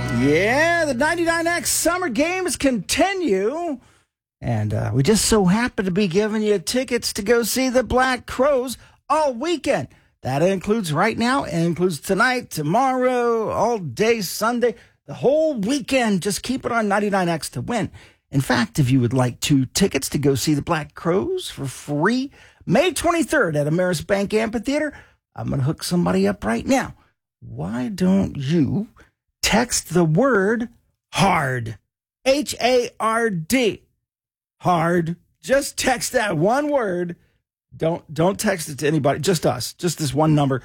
Yeah, the 99X Summer Games continue. And we just so happen to be giving you tickets to go see the Black Crowes all weekend. That includes right now, it includes tonight, tomorrow, all day Sunday, the whole weekend. Just keep it on 99X to win. In fact, if you would like 2 tickets to go see the Black Crowes for free, May 23rd at Ameris Bank Amphitheater, I'm going to hook somebody up right now. Why don't you text the word HARD, H-A-R-D, HARD. Just text that one word. Don't text it to anybody, just us, just this one number,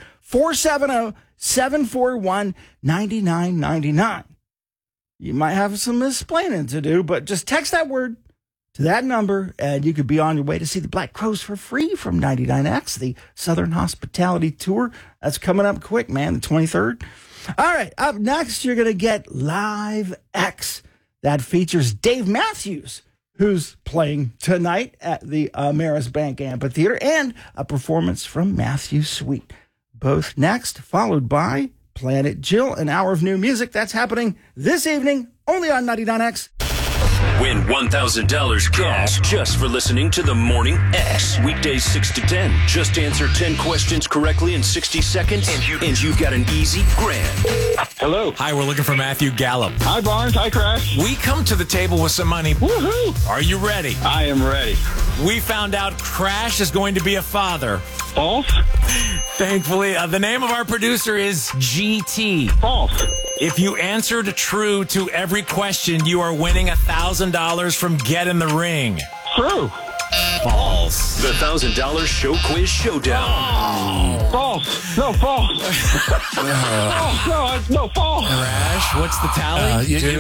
470-741-9999. You might have some explaining to do, but just text that word to that number, and you could be on your way to see the Black Crowes for free from 99X, the Southern Hospitality Tour. That's coming up quick, man, the 23rd. All right, up next, you're going to get Live X. That features Dave Matthews, who's playing tonight at the Ameris Bank Amphitheater, and a performance from Matthew Sweet. Both next, followed by Planet Jill, an hour of new music. That's happening this evening, only on 99X. Win $1,000 cash just for listening to the Morning X. Weekdays 6 to 10. Just answer 10 questions correctly in 60 seconds, and you've got an easy grand. Hello. Hi, we're looking for Matthew Gallup. Hi, Barnes. Hi, Crash. We come to the table with some money. Woohoo! Are you ready? I am ready. We found out Crash is going to be a father. False? Thankfully, the name of our producer is GT. False. If you answered true to every question, you are winning $1,000 from Get in the Ring. True. False. The $1,000 Show Quiz Showdown. False. No, false. False. No, false. Crash, what's the tally?